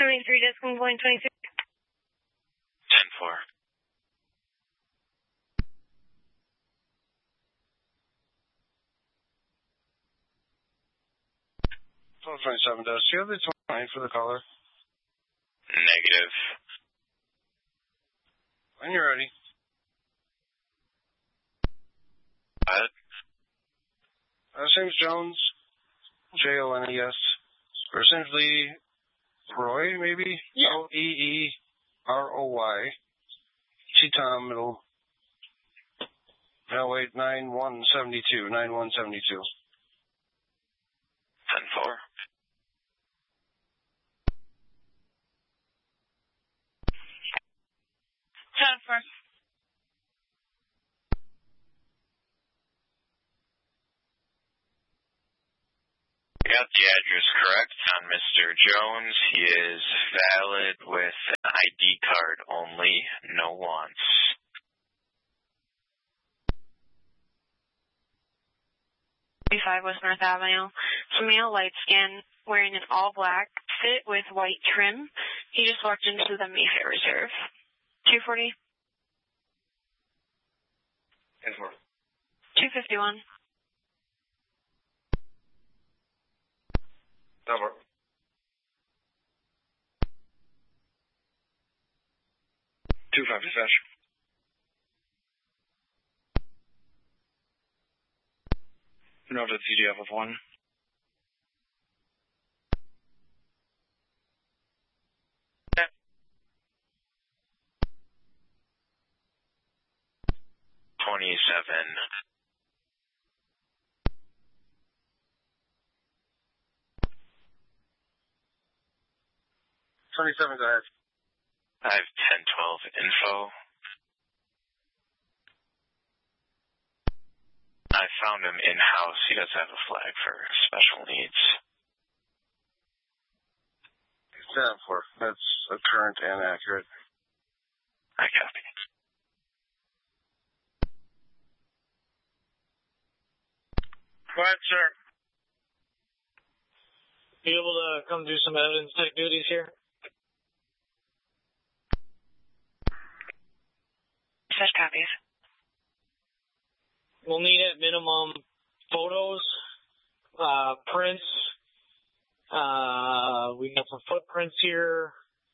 Runway 3, decimal point 26. 10-4. Phone 27, do you have the 29 for the caller? Negative. When you're ready. What? James Jones, Jones, or simply Roy, maybe? Yeah. Leeroy. T-Tom, middle. No, wait, 9172. 9172. 10-4. 10-4. I got the address correct on Mr. Jones. He is valid with an ID card only, no wants. West North Avenue. It's a male light skin, wearing an all black fit with white trim. He just walked into the Mayfair Reserve. 240. 10-4. 251. 10-4. 2-5 dispatch. Note at CGF of 1. Yeah. 27. 27, go ahead. I have 10-12 info. I found him in-house. He does have a flag for special needs. 10-4. That's current and accurate. I copy. Go ahead, sir. Be able to come do some evidence tech duties here? Such copies. We'll need at minimum photos, prints. We got some footprints here,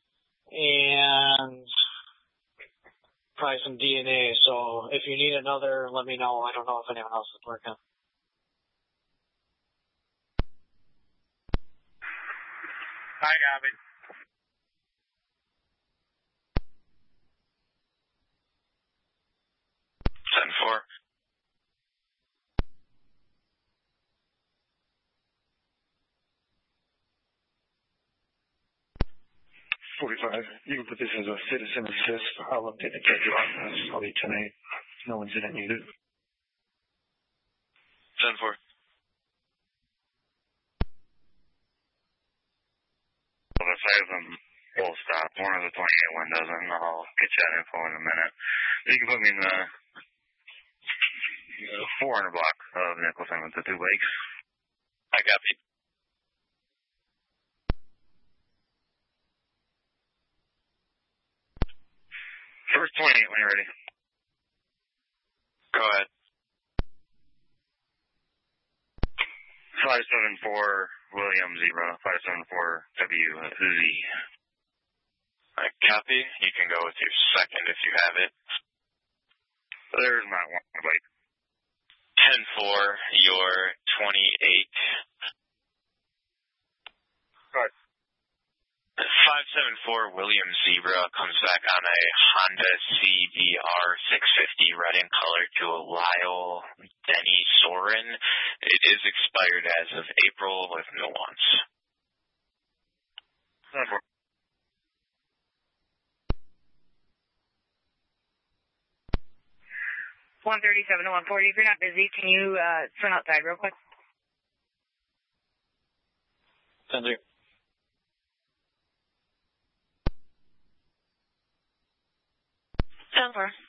and probably some DNA. So if you need another, let me know. I don't know if anyone else is working. Hi, Gavin. Ten four. You can put this as a citizen assist. I'll update the schedule on this probably tonight. No incident needed. 10-4. Well, the 5 of them will stop. One of the 28 one doesn't. I'll get you that info in a minute. You can put me in the 400 block of Nicholson with the 2 lakes. I copy. First 28 when you're ready. Go ahead. 574 William Zebra, 574 WZ. I copy. You can go with your second if you have it. There's not one, like. 10-4, your 28. Go ahead. 574 William Zebra comes back on a Honda CBR 650 red in color to a Lyle Denny Soren. It is expired as of April with no wants. 10-4. 137 to 140. If you're not busy, can you turn outside real quick? 10-3. 10-4.